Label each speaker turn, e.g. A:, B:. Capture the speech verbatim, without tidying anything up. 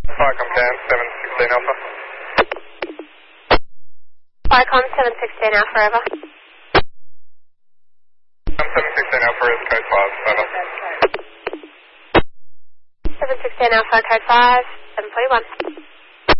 A: Firecom ten, seven sixteen Alpha.
B: Firecom seven sixteen Alpha, over.
A: seven sixteen Alpha is code five, over.
B: seven sixteen Alpha, code five, seven forty-one.